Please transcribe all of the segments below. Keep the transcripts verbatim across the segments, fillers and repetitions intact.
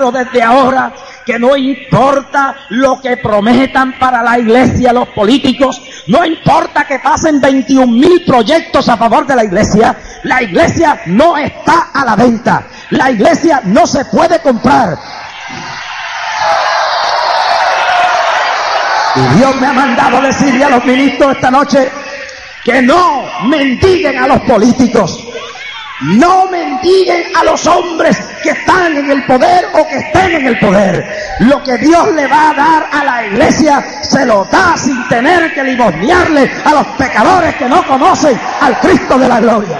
claro desde ahora que no importa lo que prometan para la iglesia los políticos, no importa que pasen veintiún mil proyectos a favor de la iglesia, la iglesia no está a la venta, la iglesia no se puede comprar. Y Dios me ha mandado decirle a los ministros esta noche que no mendiguen a los políticos. No mendiguen a los hombres que están en el poder o que estén en el poder. Lo que Dios le va a dar a la iglesia se lo da sin tener que limosnearle a los pecadores que no conocen al Cristo de la gloria.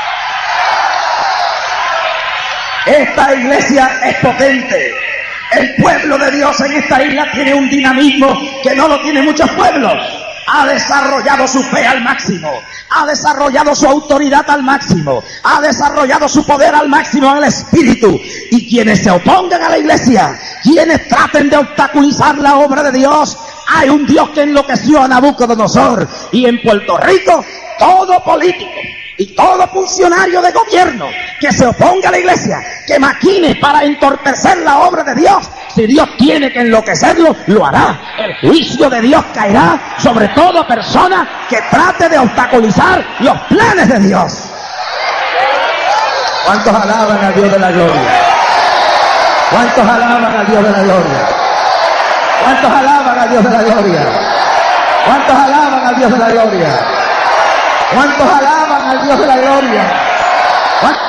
Esta iglesia es potente. El pueblo de Dios en esta isla tiene un dinamismo que no lo tienen muchos pueblos. Ha desarrollado su fe al máximo, ha desarrollado su autoridad al máximo, ha desarrollado su poder al máximo en el espíritu. Y quienes se opongan a la iglesia, quienes traten de obstaculizar la obra de Dios, hay un Dios que enloqueció a Nabucodonosor. Y en Puerto Rico, todo político y todo funcionario de gobierno que se oponga a la iglesia, que maquine para entorpecer la obra de Dios, si Dios tiene que enloquecerlo, lo hará. El juicio de Dios caerá sobre toda persona que trate de obstaculizar los planes de Dios. ¿Cuántos alaban al Dios de la gloria? ¿Cuántos alaban al Dios de la gloria? ¿Cuántos alaban al Dios de la gloria? ¿Cuántos alaban al Dios de la gloria? ¿Cuántos alaban al Dios de la gloria? ¿Cuántos?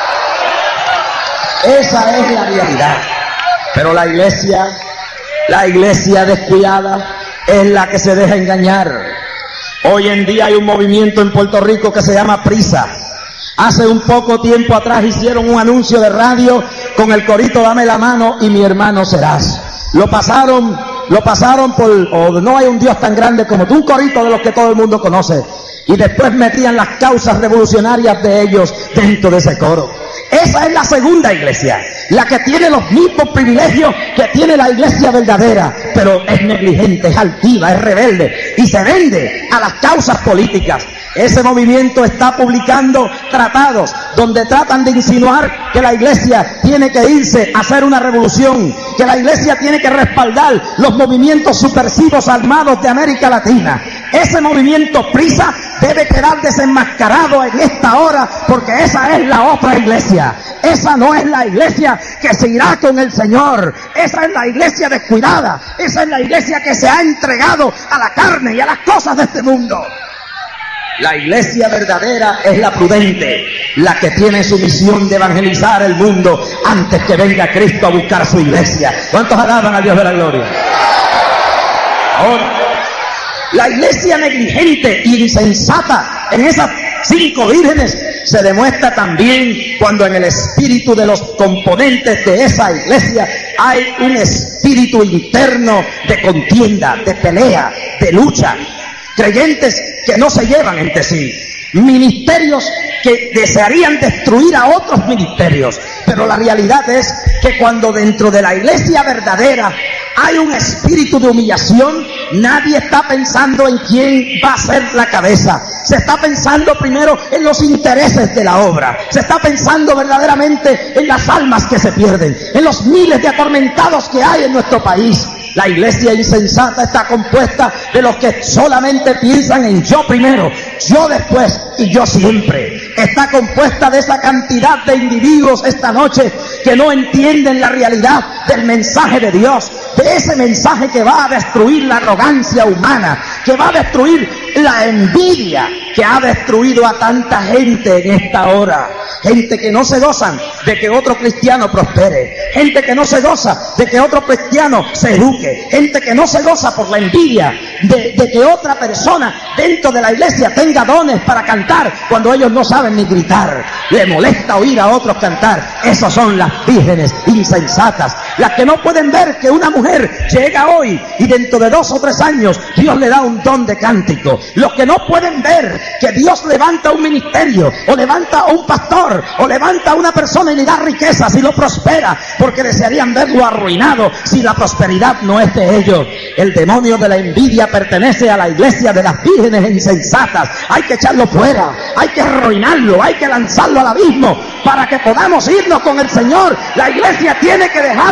Esa es la realidad. Pero la iglesia, la iglesia descuidada es la que se deja engañar. Hoy en día hay un movimiento en Puerto Rico que se llama Prisa. Hace un poco tiempo atrás hicieron un anuncio de radio con el corito Dame la mano y mi hermano serás. Lo pasaron, lo pasaron por, oh, no hay un Dios tan grande como tú, un corito de los que todo el mundo conoce. Y después metían las causas revolucionarias de ellos dentro de ese coro. Esa es la segunda iglesia, la que tiene los mismos privilegios que tiene la iglesia verdadera, pero es negligente, es altiva, es rebelde y se vende a las causas políticas. Ese movimiento está publicando tratados donde tratan de insinuar que la iglesia tiene que irse a hacer una revolución, que la iglesia tiene que respaldar los movimientos subversivos armados de América Latina. Ese movimiento Prisa debe quedar desenmascarado en esta hora, porque esa es la otra iglesia. Esa no es la iglesia que se irá con el Señor. Esa es la iglesia descuidada. Esa es la iglesia que se ha entregado a la carne y a las cosas de este mundo. La iglesia verdadera es la prudente, la que tiene su misión de evangelizar el mundo antes que venga Cristo a buscar su iglesia. ¿Cuántos alaban al Dios de la gloria? Ahora, la iglesia negligente y insensata en esas cinco vírgenes se demuestra también cuando en el espíritu de los componentes de esa iglesia hay un espíritu interno de contienda, de pelea, de lucha. Creyentes que no se llevan entre sí, ministerios que desearían destruir a otros ministerios, pero la realidad es que cuando dentro de la iglesia verdadera hay un espíritu de humillación, nadie está pensando en quién va a ser la cabeza. Se está pensando primero en los intereses de la obra. Se está pensando verdaderamente en las almas que se pierden, en los miles de atormentados que hay en nuestro país. La iglesia insensata está compuesta de los que solamente piensan en yo primero, yo después y yo siempre. Está compuesta de esa cantidad de individuos esta noche que no entienden la realidad del mensaje de Dios, de ese mensaje que va a destruir la arrogancia humana, que va a destruir la envidia que ha destruido a tanta gente en esta hora. Gente que no se gozan de que otro cristiano prospere, gente que no se goza de que otro cristiano se eduque, gente que no se goza por la envidia de, de que otra persona dentro de la iglesia tenga dones para cantar cuando ellos no saben ni gritar. Le molesta oír a otros cantar. Esas son las vírgenes insensatas, las que no pueden ver que una mujer llega hoy y dentro de dos o tres años Dios le da un don de cántico. Los que no pueden ver que Dios levanta un ministerio o levanta a un pastor o levanta a una persona y le da riquezas y lo prospera, porque desearían verlo arruinado si la prosperidad no es de ellos. El demonio de la envidia pertenece a la iglesia de las vírgenes insensatas. Hay que echarlo fuera, hay que arruinarlo, hay que lanzarlo al abismo para que podamos irnos con el Señor. La iglesia tiene que dejar